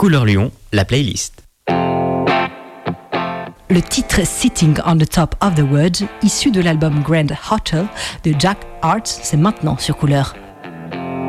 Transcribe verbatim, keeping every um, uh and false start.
Couleur Lyon, la playlist. Le titre Sitting on the Top of the World, issu de l'album Grand Hotel de Jack Arts, c'est maintenant sur Couleur.